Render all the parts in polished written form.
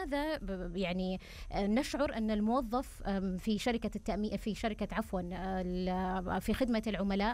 لماذا يعني نشعر أن الموظف في شركة التأمين في في خدمة العملاء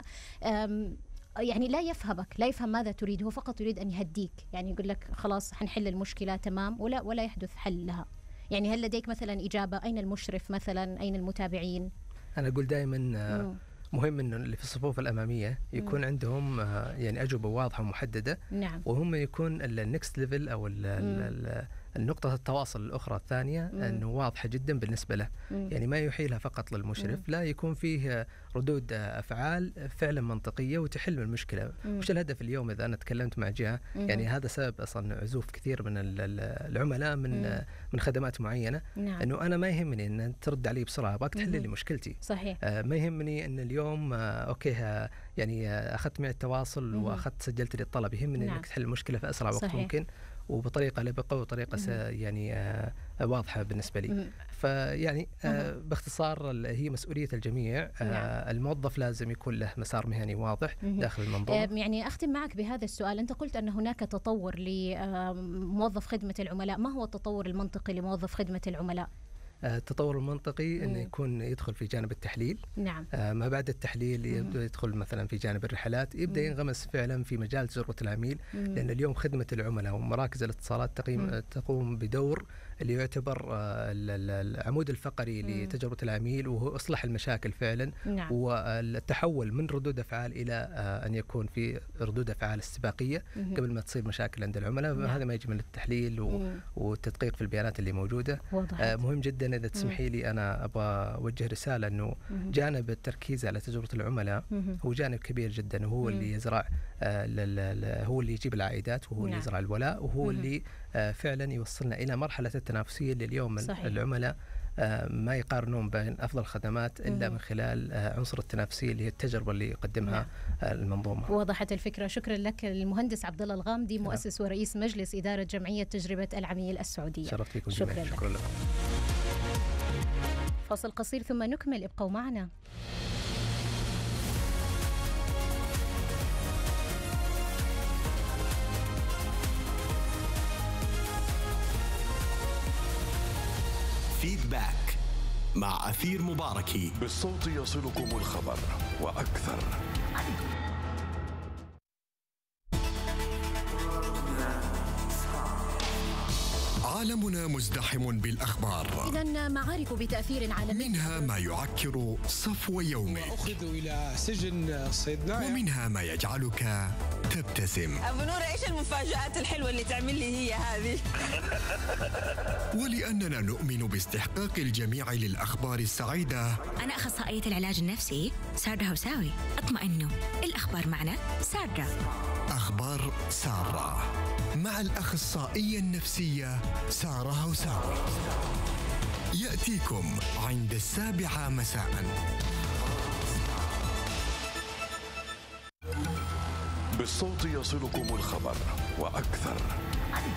يعني لا يفهم ماذا تريد، هو فقط يريد أن يهديك، يعني يقول لك خلاص حنحل المشكلة تمام، ولا يحدث حل لها. يعني هل لديك مثلا إجابة؟ أين المشرف مثلا؟ أين المتابعين؟ أنا أقول دائما مهم إنه اللي في الصفوف الأمامية يكون عندهم يعني أجوبة واضحة ومحددة. نعم. وهم يكون النكست ليفل أو النقطة التواصل الأخرى الثانية أنه واضحة جدا بالنسبة له. يعني ما يحيلها فقط للمشرف، لا يكون فيه ردود أفعال فعلا منطقية وتحل المشكلة. وش الهدف اليوم إذا أنا تكلمت مع جهة؟ يعني هذا سبب أصلا عزوف كثير من العملاء من خدمات معينة. نعم. أنه أنا ما يهمني أن ترد علي بسرعة، أبغاك تحل لي مشكلتي. صحيح. ما يهمني أن اليوم أوكي يعني أخذت معي التواصل وأخذت سجلت لي الطلب، يهمني أنك تحل المشكلة في أسرع وقت ممكن وبطريقة لبقة وطريقة يعني واضحة بالنسبة لي. فيعني باختصار هي مسؤولية الجميع. الموظف لازم يكون له مسار مهني واضح داخل المنظومة. يعني أختم معك بهذا السؤال، أنت قلت أن هناك تطور لموظف خدمة العملاء، ما هو التطور المنطقي لموظف خدمة العملاء؟ التطور المنطقي أنه يدخل في جانب التحليل. نعم. ما بعد التحليل يبدأ يدخل مثلا في جانب الرحلات، يبدأ ينغمس فعلا في مجال تجربة العميل. لأن اليوم خدمة العملاء ومراكز الاتصالات تقوم بدور اللي يعتبر العمود الفقري لتجربة العميل، وهو إصلاح المشاكل فعلا. نعم. والتحول من ردود أفعال إلى أن يكون في ردود أفعال استباقية قبل ما تصير مشاكل عند العملاء. نعم. هذا ما يجي من التحليل والتدقيق في البيانات اللي موجودة. مهم جدا. إذا تسمحي لي أنا أبغى أوجه رسالة أنه جانب التركيز على تجربة العملاء هو جانب كبير جدا، وهو اللي يزرع هو اللي يجيب العائدات، وهو اللي يزرع الولاء، وهو اللي فعلا يوصلنا إلى مرحلة التنافسية اللي اليوم العملاء ما يقارنون بين أفضل الخدمات إلا من خلال عنصر التنافسية اللي هي التجربة اللي يقدمها المنظومة. وضحت الفكرة. شكرا لك المهندس عبد الله الغامدي، مؤسس ورئيس مجلس إدارة جمعية تجربة العميل السعودية. شرفت بكم. شكرا لك. فاصل قصير ثم نكمل، ابقوا معنا. فيدباك مع أثير مباركي. بالصوت يصلكم الخبر وأكثر. عالمنا مزدحم بالأخبار، إذن معارك بتأثير عالمي، منها ما يعكر صفو يومك، أخذوا إلى سجن صيدنايا، ومنها ما يجعلك تبتسم. أبو نور، إيش المفاجآت الحلوة اللي تعمل لي هي هذه؟ ولأننا نؤمن باستحقاق الجميع للأخبار السعيدة. أنا أخصائية العلاج النفسي سارة هوساوي، اطمئنوا، الأخبار معنا سارة. أخبار سارة مع الأخصائية النفسية سارة هوساوي، يأتيكم عند 7 مساء. بالصوت يصلكم الخبر وأكثر.